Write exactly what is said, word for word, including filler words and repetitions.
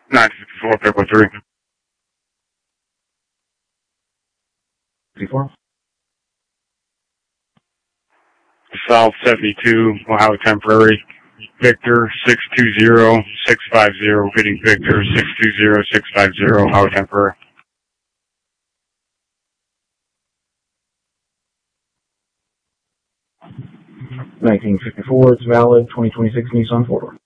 nine fifty-four, paper three. fifty-four. South seventy-two, Ohio Temporary. Victor six two zero six five zero, hitting Victor six two zero six five zero, Ohio Temporary. nineteen fifty-four, it's valid, twenty twenty-six Nissan four-door.